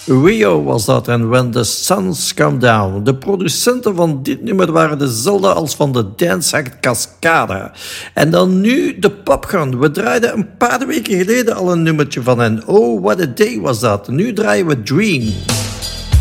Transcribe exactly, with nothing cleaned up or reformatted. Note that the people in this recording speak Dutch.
Rio was dat en When the Suns Come Down. De producenten van dit nummer waren dezelfde als van de danceact Cascada. En dan nu de Popgun. We draaiden een paar weken geleden al een nummertje van hen. Oh, what a day was dat. Nu draaien we Dream.